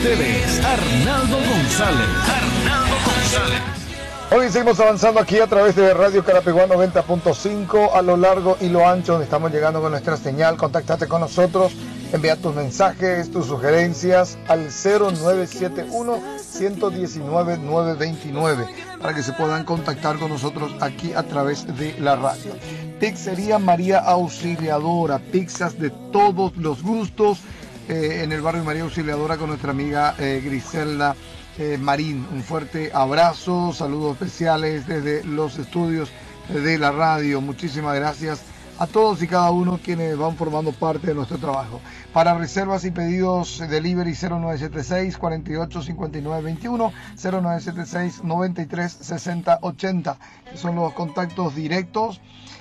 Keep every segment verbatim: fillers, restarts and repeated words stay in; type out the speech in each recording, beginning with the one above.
ustedes, Arnaldo González. Arnaldo González. Hoy seguimos avanzando aquí a través de Radio Carapeguá noventa punto cinco a lo largo y lo ancho, donde estamos llegando con nuestra señal. Contáctate con nosotros, envía tus mensajes, tus sugerencias al cero nueve siete uno, uno uno nueve, nueve dos nueve para que se puedan contactar con nosotros aquí a través de la radio. Pizzería María Auxiliadora, pizzas de todos los gustos eh, en el barrio María Auxiliadora con nuestra amiga eh, Griselda Eh, Marín. Un fuerte abrazo, saludos especiales desde los estudios de la radio. Muchísimas gracias a todos y cada uno quienes van formando parte de nuestro trabajo. Para reservas y pedidos, delivery cero nueve siete seis, cuarenta y ocho, cincuenta y nueve veintiuno, cero nueve siete seis, noventa y tres, sesenta, ochenta. Son los contactos directos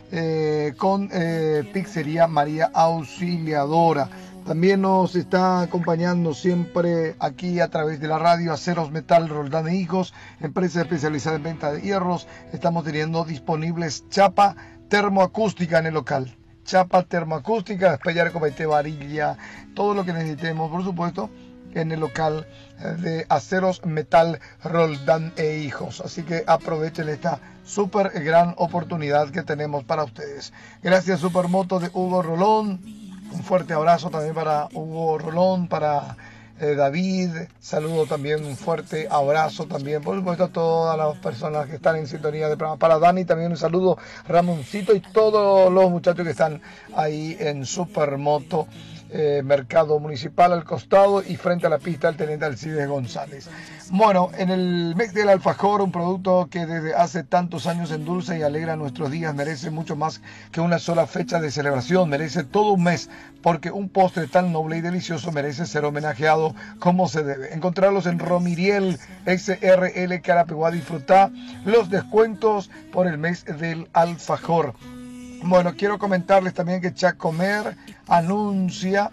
eh, con eh, Pizzería María Auxiliadora. También nos está acompañando siempre aquí a través de la radio Aceros Metal Roldán e Hijos, empresa especializada en venta de hierros. Estamos teniendo disponibles chapa termoacústica en el local. Chapa termoacústica, despellar, comete, varilla, todo lo que necesitemos, por supuesto, en el local de Aceros Metal Roldán e Hijos. Así que aprovechen esta súper gran oportunidad que tenemos para ustedes. Gracias Supermoto de Hugo Rolón. Un fuerte abrazo también para Hugo Rolón, para eh, David. Saludo también, un fuerte abrazo también, por supuesto, a todas las personas que están en sintonía de programa. Para Dani también un saludo, Ramoncito y todos los muchachos que están ahí en Supermoto. Eh, Mercado Municipal al costado y frente a la pista del Teniente Alcides González. Bueno, en el mes del alfajor, un producto que desde hace tantos años endulza y alegra nuestros días, merece mucho más que una sola fecha de celebración, merece todo un mes, porque un postre tan noble y delicioso merece ser homenajeado como se debe. Encontrarlos en Romiriel S R L Carapeguá. Disfrutar los descuentos por el mes del alfajor. Bueno, quiero comentarles también que Chacomer anuncia,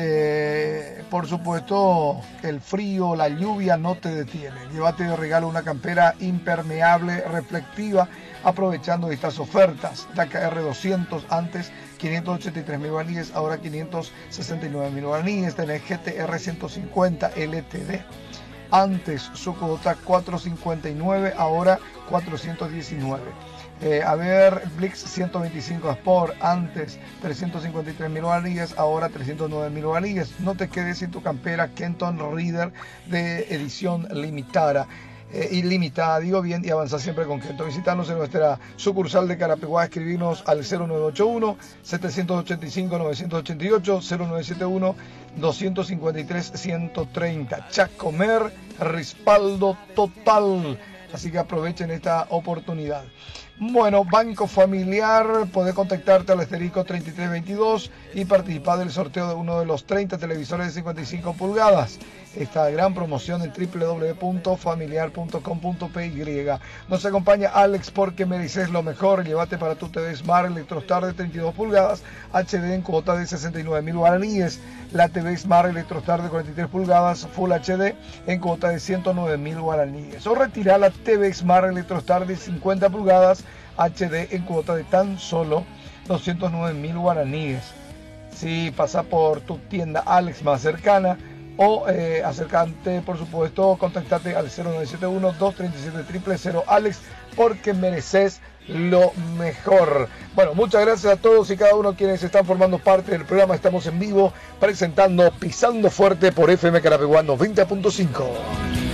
eh, por supuesto, el frío, la lluvia no te detiene. Llévate de regalo una campera impermeable reflectiva aprovechando estas ofertas. D K R doscientos, antes quinientos ochenta y tres mil guaraníes, ahora quinientos sesenta y nueve mil guaraníes. Tenés G T R ciento cincuenta L T D. Antes su cuota cuatrocientos cincuenta y nueve, ahora cuatrocientos diecinueve. Eh, a ver, Blix ciento veinticinco Sport, antes trescientos cincuenta y tres mil guaraníes, ahora trescientos nueve mil guaraníes. No te quedes sin tu campera Kenton Reader de edición limitada. Eh, ilimitada, digo bien, y avanza siempre con Kenton. Visitarnos en nuestra sucursal de Carapeguá, escribirnos al cero nueve ocho uno, siete ocho cinco, nueve ocho ocho, cero nueve siete uno, dos cinco tres, uno tres cero. Chacomer, respaldo total. Así que aprovechen esta oportunidad. Bueno, Banco Familiar, podés contactarte al asterisco treinta y tres veintidós y participar del sorteo de uno de los treinta televisores de cincuenta y cinco pulgadas. Esta gran promoción en doble u doble u doble u punto familiar punto com punto p y. Nos acompaña Alex, porque mereces lo mejor. Llévate para tu T V Smart Electrostar de treinta y dos pulgadas H D en cuota de sesenta y nueve mil guaraníes. La T V Smart Electrostar de cuarenta y tres pulgadas Full H D en cuota de ciento nueve mil guaraníes. O retira la T V Smart Electrostar de cincuenta pulgadas H D en cuota de tan solo doscientos nueve mil guaraníes. Si pasa por tu tienda Alex más cercana, o eh, acercante, por supuesto, contactate al cero nueve siete uno, dos tres siete, cero cero cero Alex, porque mereces lo mejor. Bueno, muchas gracias a todos y cada uno quienes están formando parte del programa. Estamos en vivo presentando Pisando Fuerte por F M Carapeguá noventa punto cinco.